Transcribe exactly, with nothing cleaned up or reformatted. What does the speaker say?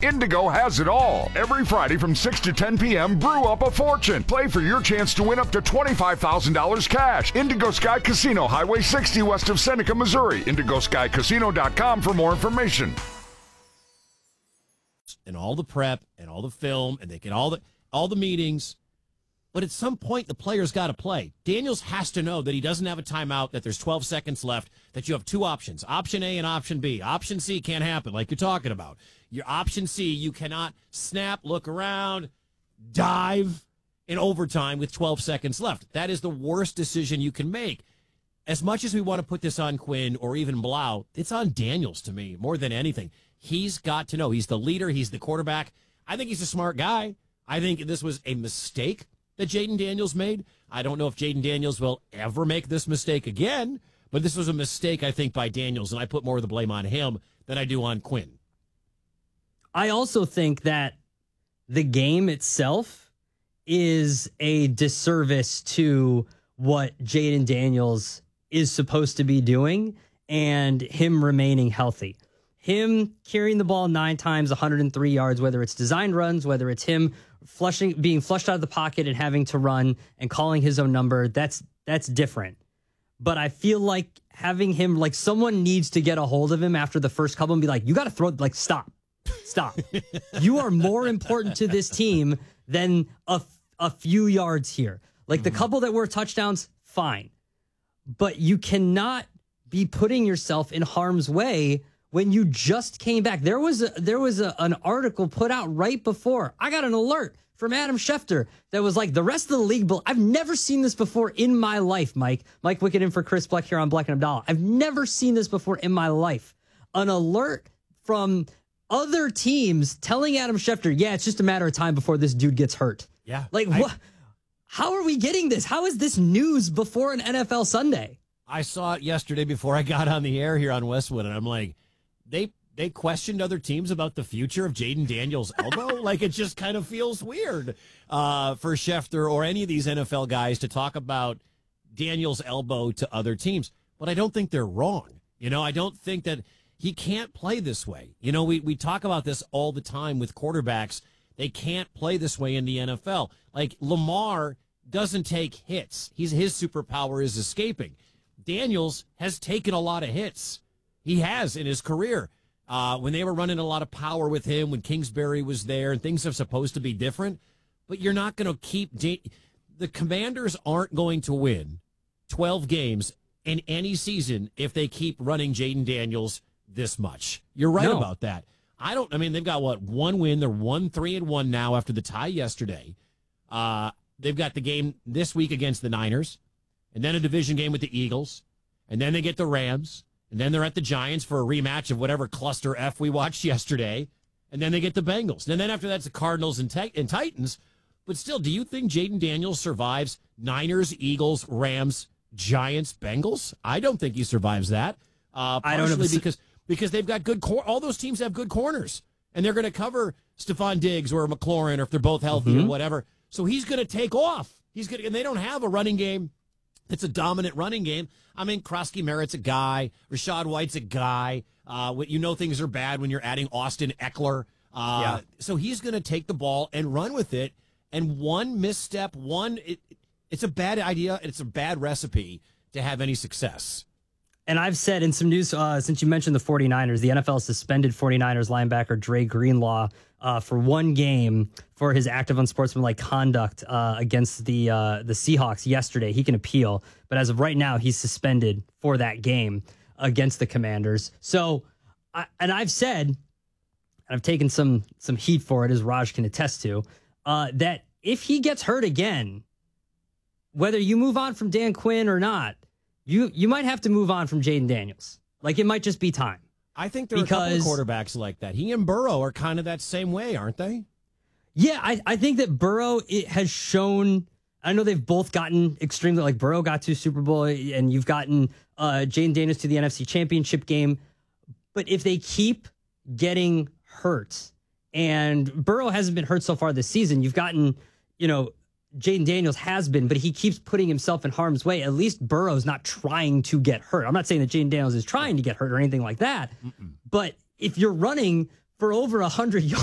Indigo has it all. Every Friday from six to ten p.m., brew up a fortune. Play for your chance to win up to twenty-five thousand dollars cash. Indigo Sky Casino, Highway sixty west of Seneca, Missouri. indigo sky casino dot com for more information. And all the prep and all the film and they get all the all the meetings. But at some point, the player's got to play. Daniels has to know that he doesn't have a timeout, that there's twelve seconds left, that you have two options, option A and option B. Option C can't happen, like you're talking about. Your option C, you cannot snap, look around, dive in overtime with twelve seconds left. That is the worst decision you can make. As much as we want to put this on Quinn or even Blau, it's on Daniels to me more than anything. He's got to know. He's the leader. He's the quarterback. I think he's a smart guy. I think this was a mistake that Jayden Daniels made. I don't know if Jayden Daniels will ever make this mistake again, but this was a mistake, I think, by Daniels, and I put more of the blame on him than I do on Quinn. I also think that the game itself is a disservice to what Jayden Daniels is supposed to be doing and him remaining healthy. Him carrying the ball nine times, one hundred three yards, whether it's designed runs, whether it's him flushing, being flushed out of the pocket and having to run and calling his own number, that's that's different. But I feel like having him, like someone needs to get a hold of him after the first couple and be like, you got to throw, like, stop, stop. You are more important to this team than a, a few yards here. Like mm-hmm. the couple that were touchdowns, fine. But you cannot be putting yourself in harm's way when you just came back. There was a, there was a, an article put out right before. I got an alert from Adam Schefter that was like, the rest of the league, I've never seen this before in my life, Mike. Mike Wickett in for Chris Bleck here on Bleck and Abdallah. I've never seen this before in my life. An alert from other teams telling Adam Schefter, yeah, it's just a matter of time before this dude gets hurt. Yeah. Like, I, what? How are we getting this? How is this news before an N F L Sunday? I saw it yesterday before I got on the air here on Westwood, and I'm like, They they questioned other teams about the future of Jayden Daniels' elbow. Like, it just kind of feels weird uh, for Schefter or any of these N F L guys to talk about Daniels' elbow to other teams. But I don't think they're wrong. You know, I don't think that he can't play this way. You know, we, we talk about this all the time with quarterbacks. They can't play this way in the N F L. Like, Lamar doesn't take hits. He's his superpower is escaping. Daniels has taken a lot of hits. He has in his career. Uh, when they were running a lot of power with him, when Kingsbury was there, and things are supposed to be different. But you're not going to keep... Da- the Commanders aren't going to win twelve games in any season if they keep running Jayden Daniels this much. You're right no. about that. I don't... I mean, they've got, what, one win. They're one, three, and one now after the tie yesterday. Uh, they've got the game this week against the Niners, and then a division game with the Eagles, and then they get the Rams. And then they're at the Giants for a rematch of whatever cluster F we watched yesterday. And then they get the Bengals. And then after that's the Cardinals and, te- and Titans. But still, do you think Jayden Daniels survives Niners, Eagles, Rams, Giants, Bengals? I don't think he survives that. Uh, I don't know because because they've got good cor- all those teams have good corners. And they're going to cover Stephon Diggs or McLaurin, or if they're both healthy mm-hmm. or whatever. So he's going to take off. He's going and they don't have a running game. It's a dominant running game. I mean, Krosky Merritt's a guy. Rashad White's a guy. Uh, you know things are bad when you're adding Austin Eckler. Uh, yeah. So he's going to take the ball and run with it. And one misstep, one it, it's a bad idea. It's a bad recipe to have any success. And I've said in some news, uh, since you mentioned the 49ers, the N F L suspended 49ers linebacker Dre Greenlaw uh, for one game for his active unsportsmanlike conduct uh, against the uh, the Seahawks yesterday. He can appeal, but as of right now, he's suspended for that game against the Commanders. So, I, and I've said, and I've taken some some heat for it, as Raj can attest to, uh, that if he gets hurt again, whether you move on from Dan Quinn or not, You you might have to move on from Jayden Daniels. Like, it might just be time. I think there are because, a couple of quarterbacks like that. He and Burrow are kind of that same way, aren't they? Yeah, I, I think that Burrow it has shown... I know they've both gotten extremely... Like, Burrow got to Super Bowl, and you've gotten uh, Jayden Daniels to the N F C Championship game. But if they keep getting hurt, and Burrow hasn't been hurt so far this season, you've gotten, you know... Jayden Daniels has been, but he keeps putting himself in harm's way. At least Burrow's not trying to get hurt. I'm not saying that Jayden Daniels is trying to get hurt or anything like that. Mm-mm. But if you're running for over one hundred yards,